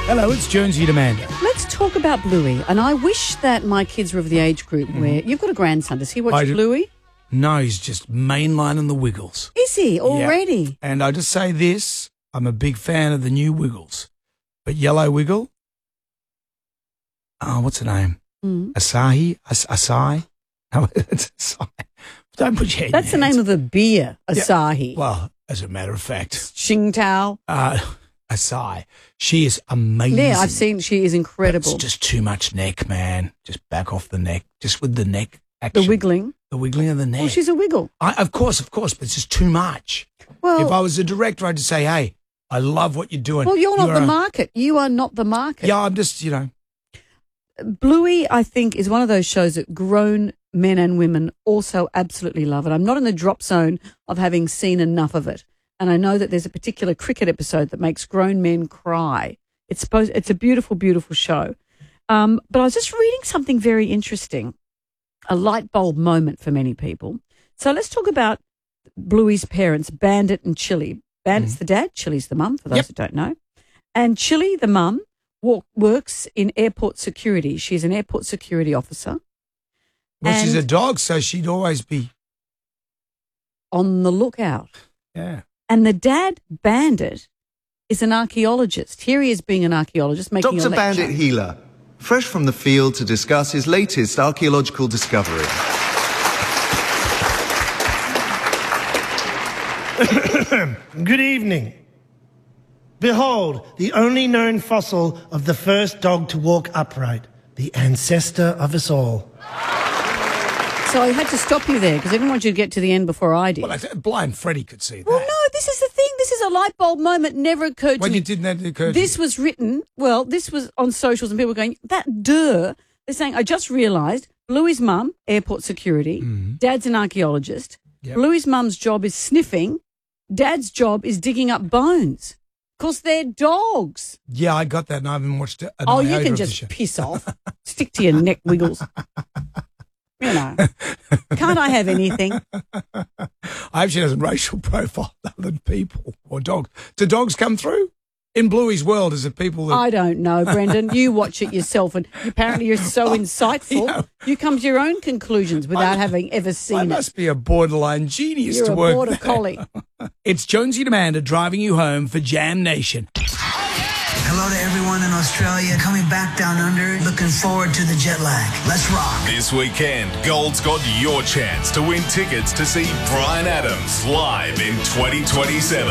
Hello, it's Jonesy and Amanda. Let's talk about Bluey. And I wish that my kids were of the age group where you've got a grandson. Does he watch Bluey? No, he's just mainlining the Wiggles. Is he already? Yeah. And I just say this, I'm a big fan of the new Wiggles. But Yellow Wiggle, what's her name? Asahi? Asai? No, it's Asai. Don't put your head That's the name of a beer, Asahi. Yeah. Well, as a matter of fact. Tsingtao. Asai. She is amazing. Yeah, I've seen, she is incredible. It's just too much neck, man. Just back off the neck. Just with the neck action. The wiggling. The wiggling of the neck. Well, she's a wiggle. Of course, but it's just too much. Well, if I was a director, I'd just say, hey, I love what you're doing. Well, you're not the market. You are not the market. Yeah, I'm just, Bluey, I think, is one of those shows that grown men and women also absolutely love it. I'm not in the drop zone of having seen enough of it. And I know that there's a particular cricket episode that makes grown men cry. It's a beautiful, beautiful show. But I was just reading something very interesting, a light bulb moment for many people. So let's talk about Bluey's parents, Bandit and Chili. Bandit's the dad, Chili's the mum, for those who don't know. And Chili, the mum, works in airport security. She's an airport security officer. Well, she's a dog, so she'd always be on the lookout. Yeah. And the dad, Bandit, is an archaeologist. Here he is being an archaeologist, making Dr. a lecture. Bandit Healer, fresh from the field to discuss his latest archaeological discovery. Good evening. Behold, the only known fossil of the first dog to walk upright, the ancestor of us all. So I had to stop you there because I didn't want you to get to the end before I did. Well, blind Freddie could see that. Well, no, this is the thing. This is a light bulb moment. Never occurred to me. When didn't that occur to This was written, this was on socials and people were going, They're saying, I just realised Bluey's mum, airport security, Dad's an archaeologist. Yep. Bluey's mum's job is sniffing. Dad's job is digging up bones. Because they're dogs. Yeah, I got that and I haven't watched it. Oh, you can just piss off. Stick to your neck wiggles. You know, can't I have anything? I hope she doesn't racial profile other people or dogs. Do dogs come through? In Bluey's world, is it people that... I don't know, Brendan. You watch it yourself and apparently you're so insightful. Yeah. You come to your own conclusions without having ever seen it. I must be a borderline genius You're to a work border there. collie. It's Jonesy and Amanda driving you home for Jam Nation. Hello to everyone in Australia. Coming back down under. Looking forward to the jet lag. Let's rock. This weekend, Gold's got your chance to win tickets to see Bryan Adams live in 2027.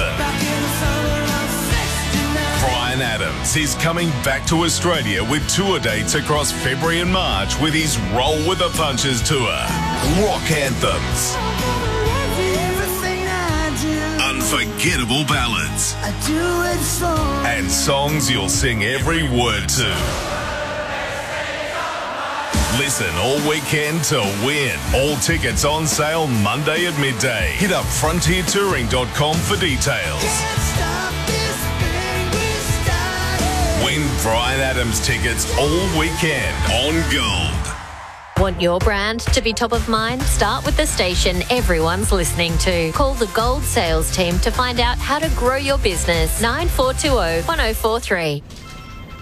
Bryan Adams is coming back to Australia with tour dates across February and March with his Roll with the Punches tour. Rock anthems. Unforgettable ballads. And songs you'll sing every word to. Listen all weekend to win. All tickets on sale Monday at midday. Hit up frontiertouring.com for details. Win Bryan Adams tickets all weekend on Gold. Want your brand to be top of mind? Start with the station everyone's listening to. Call the Gold sales team to find out how to grow your business. 9420 1043.